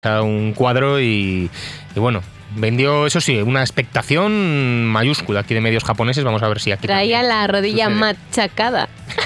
a un cuadro y bueno, vendió, eso sí, una expectación mayúscula aquí de medios japoneses. Vamos a ver si aquí traía la rodilla sucede. machacada.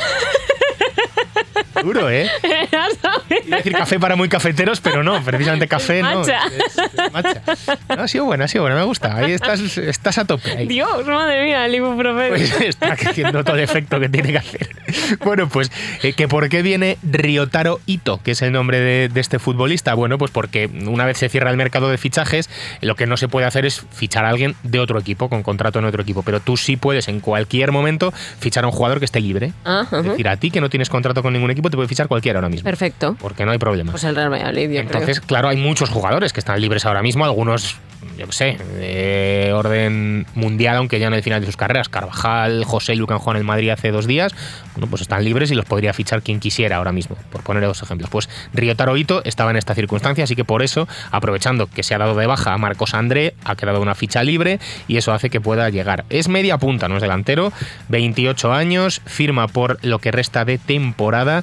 Duro, ¿eh? Iba a decir café para muy cafeteros, pero no, precisamente café no. Matcha. Es matcha. No, ha sido buena, me gusta. Ahí estás a tope. Ahí. Dios, madre mía, el ibuprofeno. Pues está haciendo todo el efecto que tiene que hacer. Bueno, pues, que ¿por qué viene Ryotaro Ito, que es el nombre de este futbolista? Bueno, pues porque una vez se cierra el mercado de fichajes, lo que no se puede hacer es fichar a alguien de otro equipo, con contrato en otro equipo, pero tú sí puedes en cualquier momento fichar a un jugador que esté libre. Es decir, a ti que no tienes contrato con ningún equipo te puede fichar cualquiera ahora mismo. Perfecto. Porque no hay problema. Pues el Real Valladolid, yo Entonces, claro, hay muchos jugadores que están libres ahora mismo, algunos, yo qué sé, de orden mundial, aunque ya no al final de sus carreras. Carvajal, José Lu, que han jugado en el Madrid hace 2 días, bueno, pues están libres y los podría fichar quien quisiera ahora mismo, por poner 2 ejemplos. Pues Ryotaro Ito estaba en esta circunstancia, así que por eso, aprovechando que se ha dado de baja a Marcos André, ha quedado una ficha libre y eso hace que pueda llegar. Es media punta, no es delantero, 28 años, firma por lo que resta de temporada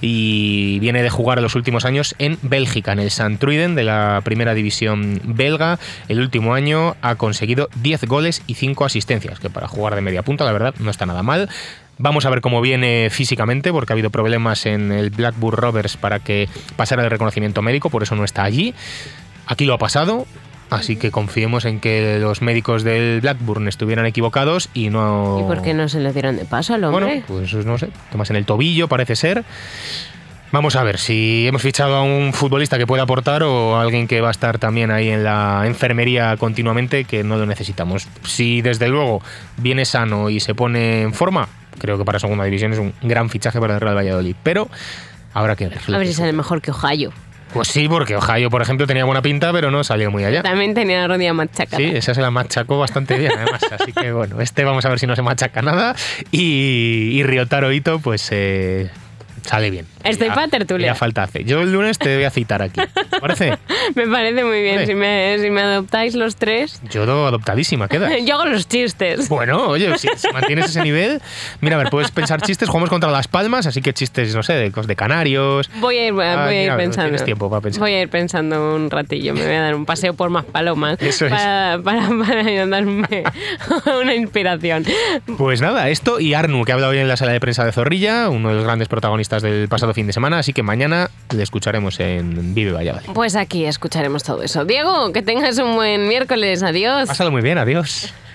y viene de jugar los últimos años en Bélgica, en el Sint-Truiden de la primera división belga. El último año ha conseguido 10 goles y 5 asistencias, que para jugar de media punta, la verdad, no está nada mal. Vamos a ver cómo viene físicamente, porque ha habido problemas en el Blackburn Rovers para que pasara el reconocimiento médico, por eso no está allí. Aquí lo ha pasado, así que confiemos en que los médicos del Blackburn estuvieran equivocados y no... ¿Y por qué no se le dieron de paso al hombre? Bueno, pues no sé, tomas en el tobillo, parece ser. Vamos a ver si hemos fichado a un futbolista que pueda aportar o a alguien que va a estar también ahí en la enfermería continuamente, que no lo necesitamos. Si desde luego viene sano y se pone en forma, creo que para segunda división es un gran fichaje para el Real Valladolid, pero habrá que ver. A ver si sale mejor que Ojayo. Pues sí, porque Ojayo, por ejemplo, tenía buena pinta, pero no salió muy allá. También tenía la rodilla machacada. Sí, esa se la machacó bastante bien, además. Así que bueno, vamos a ver si no se machaca nada. Y Ryotaro Ito, pues sale bien. Estoy para tertulia. Ya falta hace. Yo el lunes te voy a citar aquí. ¿Te parece? Me parece muy bien. Vale. Si me adoptáis los 3. Yo adoptadísima, queda. Yo hago los chistes. Bueno, oye, si mantienes ese nivel, mira, a ver, puedes pensar chistes, jugamos contra Las Palmas, así que chistes, no sé, de canarios. Voy a ir pensando. Tienes tiempo para pensar. Voy a ir pensando un ratillo. Me voy a dar un paseo por Maspalomas. Eso es. Para darme una inspiración. Pues nada, esto y Arnu, que ha hablado hoy en la sala de prensa de Zorrilla, uno de los grandes protagonistas del pasado fin de semana, así que mañana le escucharemos en Vive Valladolid. Pues aquí escucharemos todo eso. Diego, que tengas un buen miércoles. Adiós. Pásalo muy bien, adiós.